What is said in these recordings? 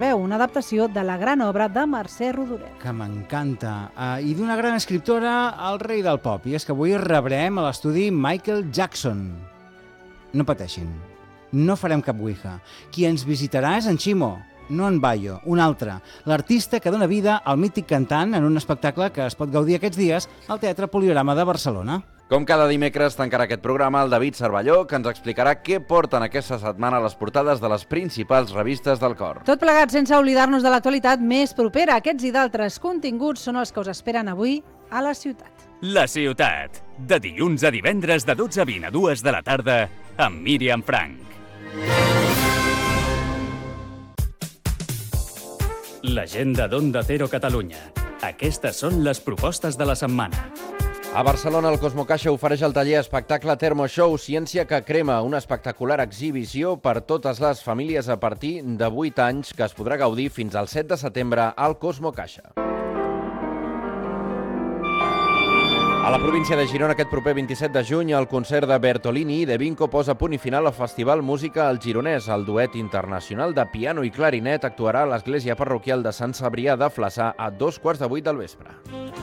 Orfeu, una adaptació de la gran obra de Mercè Rodoreda. Que m'encanta. I d'una gran escriptora, el rei del pop. I és que avui rebrem a l'estudi Michael Jackson. No pateixin, no farem cap ouija. Qui ens visitarà és en Ximo, no en Bayo, un altre, l'artista que dona vida al mític cantant en un espectacle que es pot gaudir aquests dies al Teatre Poliorama de Barcelona. Com cada dimecres tancarà aquest programa el David Cervelló, que ens explicarà què porten aquesta setmana les portades de les principals revistes del cor. Tot plegat sense oblidar-nos de l'actualitat més propera. Aquests i d'altres continguts són els que us esperen avui a la ciutat. La ciutat, de dilluns a divendres de 12 a 20 a 2 de la tarda, amb Míriam Frank. L'agenda d'Onda Cero Catalunya. Aquestes són les propostes de la setmana. A Barcelona, el Cosmocaixa ofereix el taller espectacle Termoshow Ciència que crema, una espectacular exhibició per totes les famílies a partir de 8 anys que es podrà gaudir fins al 7 de setembre al Cosmocaixa. A la província de Girona, aquest proper 27 de juny, el concert de Bertolini i de Vinco posa punt i final al Festival Música al Gironès. El duet internacional de piano i clarinet actuarà a l'església parroquial de Sant Cebrià de Flaçà a 7:45 del vespre.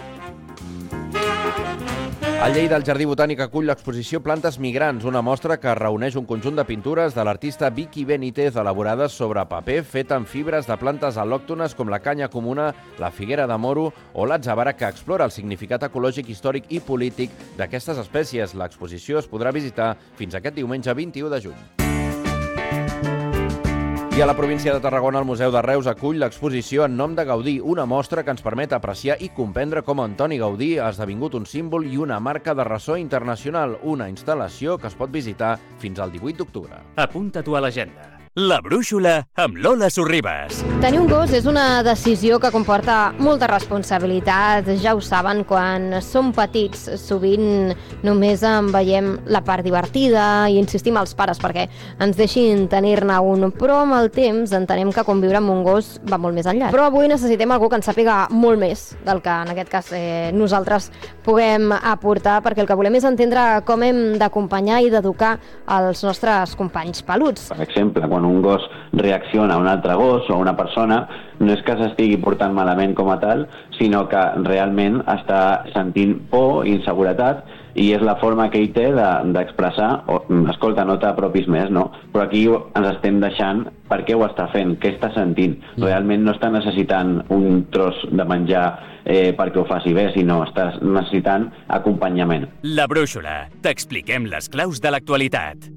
A Lleida, el Jardí Botànic acull l'exposició Plantes Migrants, una mostra que reuneix un conjunt de pintures de l'artista Vicky Benítez elaborades sobre paper fet amb fibres de plantes al·lòctones com la canya comuna, la figuera de moro o l'atzavara, que explora el significat ecològic, històric i polític d'aquestes espècies. L'exposició es podrà visitar fins aquest diumenge 21 de juny. I a la província de Tarragona, el Museu de Reus acull l'exposició En nom de Gaudí, una mostra que ens permet apreciar i comprendre com Antoni Gaudí ha esdevingut un símbol i una marca de ressò internacional, una instal·lació que es pot visitar fins al 18 d'octubre. Apunta-t'ho a l'agenda. La Brúixola amb Lola Sorribas. Tenir un gos és una decisió que comporta molta responsabilitat. Ja ho saben, quan som petits sovint només en veiem la part divertida i insistim als pares perquè ens deixin tenir-ne un, però amb el temps entenem que conviure amb un gos va molt més enllà. Però avui necessitem algú que ens sàpiga molt més del que en aquest cas nosaltres puguem aportar, perquè el que volem és entendre com hem d'acompanyar i d'educar els nostres companys peluts. Per exemple, quan un gos reacciona a un altre gos o a una persona, no és que s'estigui portant malament com a tal, sinó que realment està sentint por i inseguretat, i és la forma que ell té d'expressar, escolta, no t'apropis més, no? Però aquí ens estem deixant per què ho està fent, què està sentint. Realment no està necessitant un tros de menjar perquè ho faci bé, sinó està necessitant acompanyament. La Brúixola. T'expliquem les claus de l'actualitat.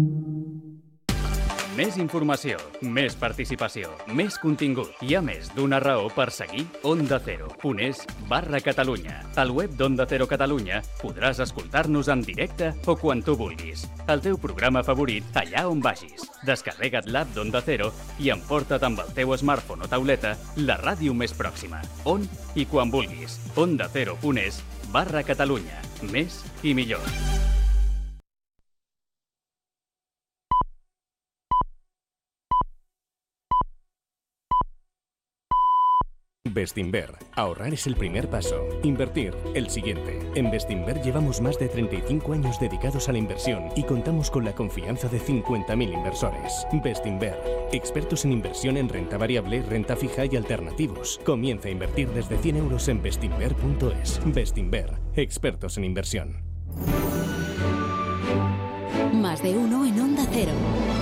Més informació, més participació, més contingut. Hi ha més d'una raó per seguir Onda Cero.es/Catalunya. Al web d'Onda Cero Catalunya podràs escoltar-nos en directe o quan tu vulguis. El teu programa favorit allà on vagis. Descarrega't l'app d'Onda Cero i emporta't amb el teu smartphone o tauleta la ràdio més pròxima. On i quan vulguis. OndaCero.es/Catalunya. Més i millor. Bestinver. Ahorrar es el primer paso. Invertir, el siguiente. En Bestinver llevamos más de 35 años dedicados a la inversión y contamos con la confianza de 50.000 inversores. Bestinver. Expertos en inversión en renta variable, renta fija y alternativos. Comienza a invertir desde 100 euros en bestinver.es. Bestinver. Expertos en inversión. Más de uno en Onda Cero.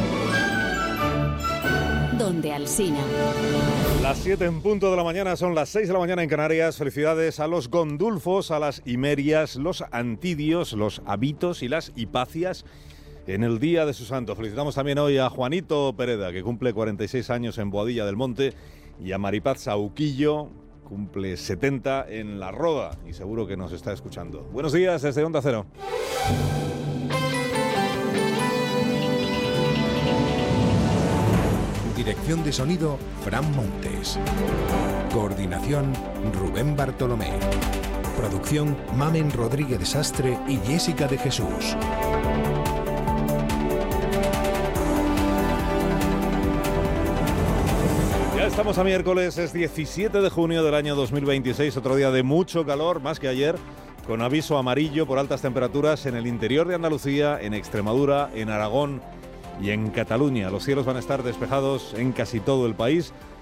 Donde Alsina. Las 7 en punto de la mañana, son las 6 de la mañana en Canarias. Felicidades a los gondulfos, a las himerias, los antidios, los habitos y las hipacias en el día de su santo. Felicitamos también hoy a Juanito Pereda, que cumple 46 años en Boadilla del Monte, y a Maripaz Sauquillo, cumple 70 en La Roda, y seguro que nos está escuchando. Buenos días desde Onda Cero. Dirección de sonido, Fran Montes. Coordinación, Rubén Bartolomé. Producción, Mamen Rodríguez Sastre y Jessica de Jesús. Ya estamos a miércoles, es 17 de junio del año 2026, otro día de mucho calor, más que ayer, con aviso amarillo por altas temperaturas en el interior de Andalucía, en Extremadura, en Aragón y en Cataluña. Los cielos van a estar despejados en casi todo el país,